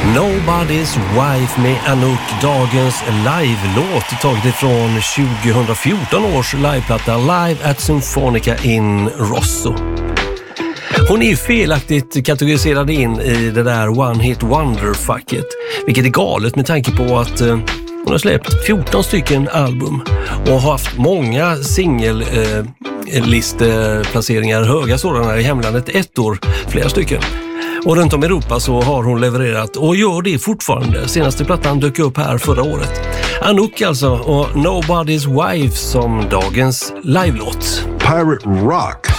Nobody's Wife med Anouk, dagens live-låt taget ifrån 2014 års liveplatta Live at Symphonica in Rosso. Hon är ju felaktigt kategoriserad in i det där One Hit Wonder-facket, vilket är galet med tanke på att hon har släppt 14 stycken album och har haft många singellisteplaceringar, höga sådana i hemlandet, ett år, flera stycken. Och runt om i Europa så har hon levererat och gör det fortfarande. Senaste plattan dök upp här förra året. Anouk alltså, och Nobody's Wife som dagens live-låt. Pirate Rock.